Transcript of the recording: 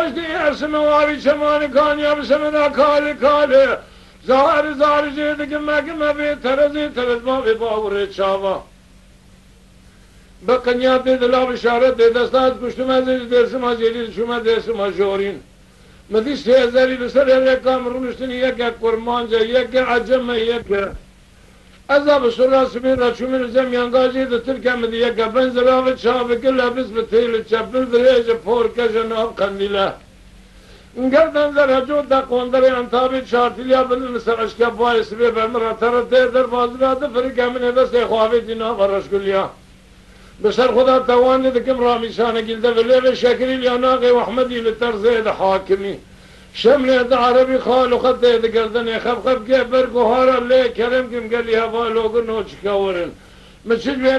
دشتی اسم واری چمانی کانیا بسمدا کالی کالی زهر زهر جیده گمه بی ترزی ترزما بی باوری چاوا بقنیا دید لا بشارت دید استاد کشتم ازیز درسم از یلیل شما درسم از جورین مدیش تیزاری بسر یک کامرونشتن یک کرمانجا یک عجم یک ازا بسرعه سمین را چومین زمینگاجی ده ترکه مدی یک بنزراوی چاوی گل بس بتیل چپل دریج پورکش ناب قندیله گردن در حجود ده قندر انتابی چارتیلیا بلن سرشکه باعث بی برمرا ترده در بازراده فرکه من دست خواهی دینا برشگلیا بسر خدا توانی دکم رامیشانه گلده ولی به شکری لیاناقی و احمدی لترزه ده حاکمی شمله ده عربی خالو خط ده گردن خب که برگوهارا لی کرم کم گلی هوا لوگو نوچکا ورن مچل